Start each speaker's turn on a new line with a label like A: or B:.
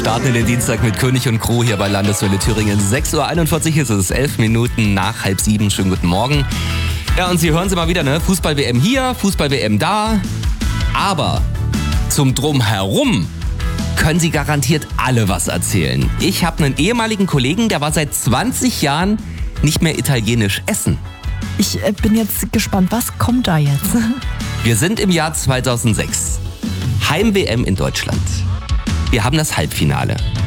A: starten in den Dienstag mit König und Crew hier bei Landeswelle Thüringen. 6.41 Uhr ist es, 11 Minuten nach 6:30. Schönen guten Morgen. Ja, und Sie hören Sie mal wieder, ne? Fußball-WM hier, Fußball-WM da. Aber zum Drumherum können Sie garantiert alle was erzählen. Ich habe einen ehemaligen Kollegen, der war seit 20 Jahren nicht mehr italienisch essen.
B: Ich bin jetzt gespannt, was kommt da jetzt?
A: Wir sind im Jahr 2006. Heim-WM in Deutschland. Wir haben das Halbfinale.